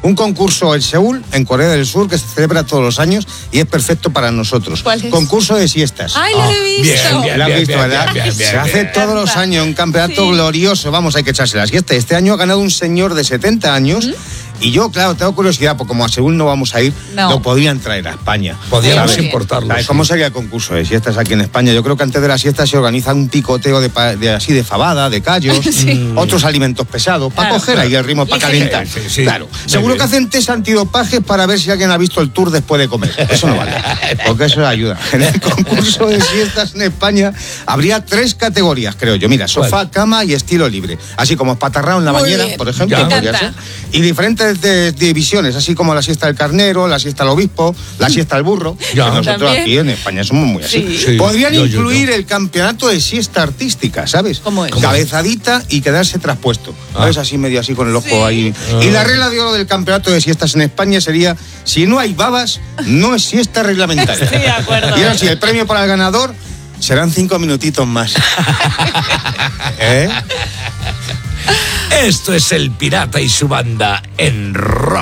Un concurso en Seúl, en Corea del Sur, que se celebra todos los años y es perfecto para nosotros. ¿Cuál es? Concurso de siestas. ¡Ay, lo he visto! ¿Lo has visto, verdad? Se hace todos los años un campeonato glorioso. Vamos, hay que echarse la siesta. Este año ha ganado un señor de 70 años. Y yo, claro, tengo curiosidad, porque como a Seúl no vamos a ir, lo podrían traer a España. Podríamos importarlo. ¿Cómo sería el concurso de siestas aquí en España? Yo creo que antes de la siesta se organiza un picoteo de fabada, de callos, otros alimentos pesados, para coger ahí el ritmo, para calentar. Claro. Seguro que hacen test antidopaje para ver si alguien ha visto el tour después de comer. Eso no vale, porque eso ayuda. En el concurso de siestas en España habría 3 categorías, creo yo. Mira, sofá, cama y estilo libre. Así como espatarrado en la bañera, por ejemplo, podría ser. Y diferentes divisiones, así como la siesta del carnero, la siesta del obispo, la siesta del burro. Que nosotros aquí en España somos muy así. Podrían incluir el campeonato de siesta artística, ¿sabes? ¿Cómo es? Cabezadita y quedarse traspuesto. ¿Sabes? Así medio así con el ojo ahí. Y la regla de oro del campeonato de siestas en España sería: si no hay babas, no es siesta reglamentaria. Estoy de acuerdo. Y ahora sí, el premio para el ganador serán 5 minutitos más. Esto es El Pirata y su banda en rock.